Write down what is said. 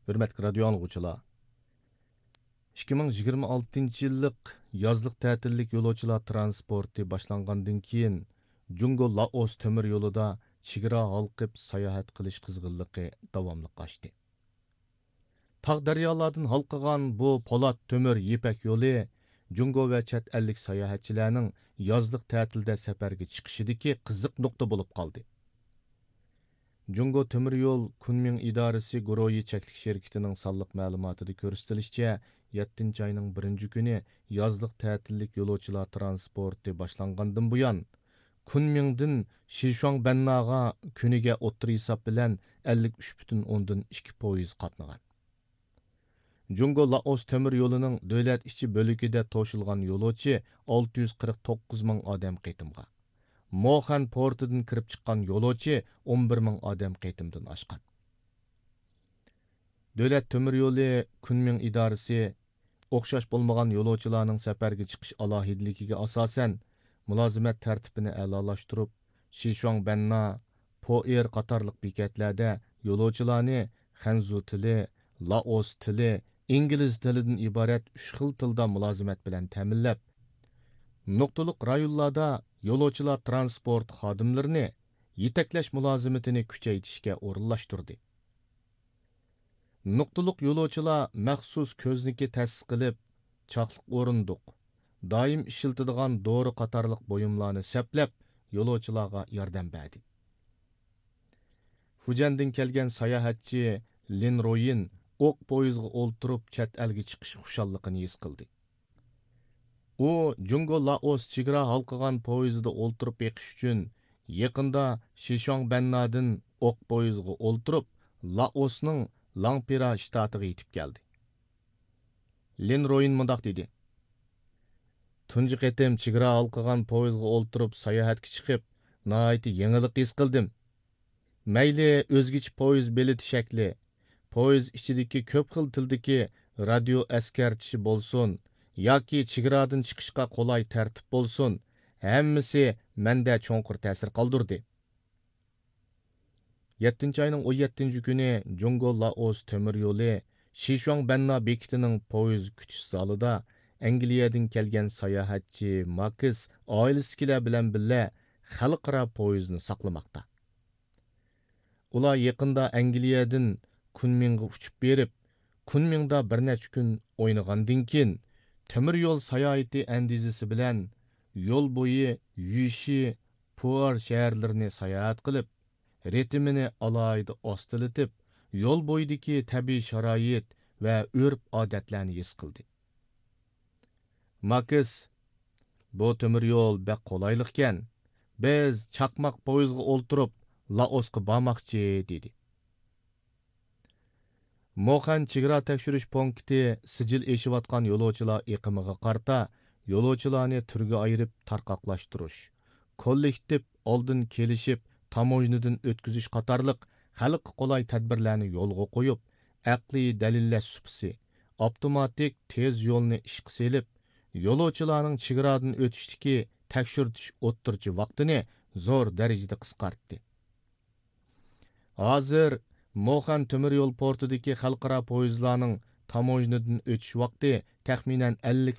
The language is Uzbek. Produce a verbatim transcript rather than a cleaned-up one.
Hürmetli radyo anlıqçılar. ikki ming yigirma oltinchi yillik yazlık ta'tillik yo'lovchilar transporti boshlangandan keyin Jungo Laos temir yo'lida chegara halqib sayohat qilish qizg'inligi davomli oshdi. Tog' daryolardan halqagan bu po'lat temir yepak yo'li Jungo va chet ellik sayohatchilarning yazlık ta'tilda safarga chiqishidagi qiziq nuqta bo'lib qoldi. Jungo temir yo'l Kunming idorasi Guroyi cheklik şirketining sonliq ma'lumotida ko'rsatilishicha, yettinchi ayning birinchi kuni yozliq ta'tillik yo'lovchilar transporti boshlangandan buyon Kunmingdan Shishuang Bannaga kuniga o'ttir hisob bilan ellik uch butun o'ndan ikki poyezd qatnagan. Jungo Laos temir yo'lining davlat ichi bo'lagida to'shilgan yo'lovchi olti yuz qirq to'qqiz ming odam qitimga. Mohan portidan kirib chiqqan yo'lovchi o'n bir ming odam qitimdan oshgan. Davlat temir yo'li Kunming idorasi o'xshash bo'lmagan yo'lovchilarning safarga chiqish alohidligiga asosan mulozimat tartibini a'lolashtirib, Shishuang Banna, Poer qatorliq bekatlarda yo'lovchilarni Xanzu tili, Laos tili, ingliz tilidan iborat uch xil tilda mulozimat bilan ta'minlab, nuqtaliq rayonlarda yo'lovchilar transport xodimlarini yetaklash mulozimatini kuchaytirishga o'rinlashtirdi. Nuqtaliq yo'lovchilar maxsus ko'zniki ta'sis qilib, chaqliq o'rindiq, doim ishiltadigan dori qatorliq buyumlarni saplab, yo'lovchilarga yordam berdi. Fujandan kelgan sayohatchi Lin Royin o'q poyezga o'ltirib chet elga chiqish xushalligini his qildi. U Jungo Laos chegara halqagan poyezdida o'ltirib beqish uchun yaqinda Shishuang Bannadan o'q poyezga o'ltirib Laosning Langpira shtatiga yetib keldi. Lin Royin mundaq dedi: "Tunji qatim chegara halqagan poyezga o'ltirib sayohatga chiqib, nihoyat yangilik his qildim. Mayli o'zgacha poyezd bileti shakli, poyezd ichidagi ko'p xil tildagi radio askartishi bo'lsin, yoki chegaradan chiqishga qulay tartib bo'lsin, hammasi menda cho'nqur ta'sir qoldirdi." yettinchi ayning o'n yettinchi kuni Jungo Laos temir yo'li Shishuang Banna bekitining poyezd kutish zalida Angliyadan kelgan sayohatchi Marcus oilasikilar bilan birga xalqaro poyezdni saqlamoqda. Ular yaqinda Angliyadan Kunmingga uchib berib, Kunmingda bir necha kun o'ynagandan keyin temir yo'l sayohati andizasi bilan yo'l bo'yi Yushi, Puar shaharlarini sayohat qilib, ritmini alayda ostilatib, yo'l bo'yidagi tabiiy sharoit va urf-odatlarni his qildi. Marcus, bu temir yo'l bek qolayliqkan, biz chaqmoq poyezga o'ltirib Laosga bormoqchi dedi. Mohan chegara tekshirish punkti sijil eshiyotgan yo'lovchilar iqimiga qarta yo'lovchilarni turga ayirib tarqoqlashtirish, kollektiv oldin kelishib tamojnidan o'tkazish qatorliq xalq qolay tadbirlarni yo'lga qo'yib, aqliy dalillash supsi, avtomatik tez yo'lni ishga selib, yo'lovchilarning chegaradan o'tishdagi tekshirtish o'ttirchi vaqtini zo'r darajada qisqartdi. Hozir Mohan temir yo'l portidagi xalqaro poyezdlarning tamojnidan o'tish vaqti taxminan ellik